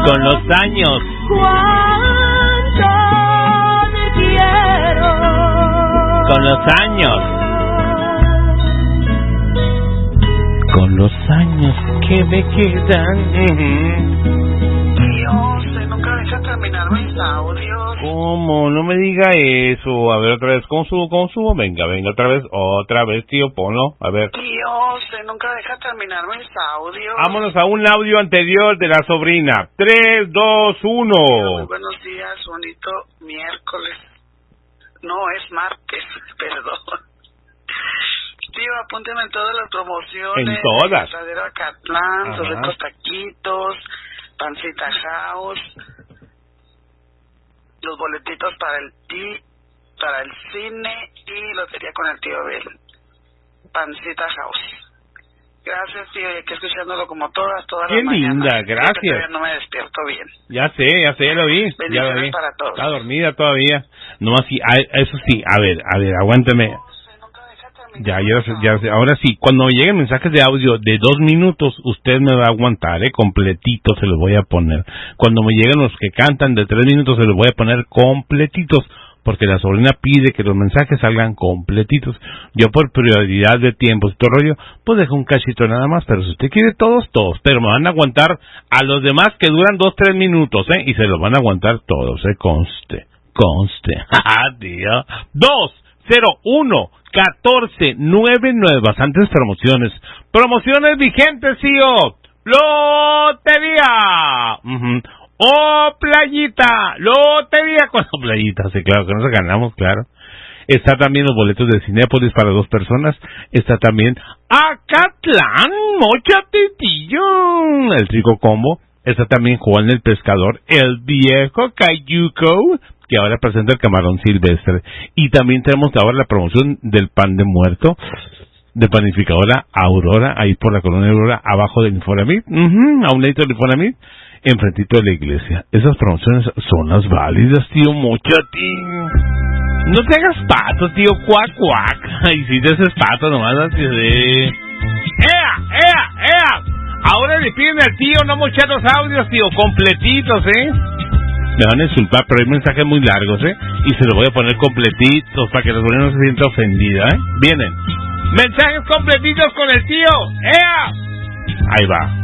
Con los años. Cuánto te quiero. Con los años. Con los años que me quedan. Dios, nunca deja terminar mis audios. ¿Cómo? No me diga eso. A ver, otra vez, ¿cómo subo? Venga, otra vez, tío, ponlo. A ver. Dios, nunca deja terminar mis audios. Vámonos a un audio anterior de la sobrina. 3, 2, 1. Muy buenos días, bonito miércoles. No, es martes, perdón. Tío, apúnteme en todas las promociones. En todas. Asadero Acatlán, sus ricos taquitos, Pancita House, los boletitos para el cine y lotería con el tío Abel. Pancita House. Gracias, tío, y aquí escuchándolo como todas Qué las mañanas. linda, gracias. Todavía no me despierto bien. Ya sé, ya lo vi. Bendiciones Ya lo vi. para todos. Está dormida todavía. No, así, eso sí, a ver, aguántame. Ya, ahora sí, cuando me lleguen mensajes de audio de 2 minutos, usted me va a aguantar, completito se los voy a poner. Cuando me lleguen los que cantan de 3 minutos, se los voy a poner completitos, porque la sobrina pide que los mensajes salgan completitos. Yo por prioridad de tiempo y todo rollo, pues dejo un cachito nada más, pero si usted quiere todos, pero me van a aguantar a los demás que duran 2-3 minutos, y se los van a aguantar todos, conste. Tío. 201-14-9 bastantes promociones. Promociones vigentes, tío. Lotería. O playita. Lotería con la playita. Sí, claro que nos ganamos, claro. Está también los boletos de Cinépolis para 2 personas. Está también Acatlán, Mochatitillo, el Trico Combo. Está también Juan el Pescador, el viejo Cayuco, que ahora presenta el camarón silvestre. Y también tenemos ahora la promoción del pan de muerto, de panificadora Aurora, ahí por la colonia Aurora, abajo del Infonavit, a un ladito del Infonavit, enfrentito de la iglesia. Esas promociones son las válidas, tío Mochatín. No te hagas pato, tío, cuac. Y si te haces pato, nomás así de... ¡Ea! Ahora le piden al tío no mochar los audios, tío, completitos, Me van a insultar, pero hay mensajes muy largos, y se los voy a poner completitos para que la sobrina no se sienta ofendida, Vienen. Mensajes completitos con el tío. ¡Ea! Ahí va.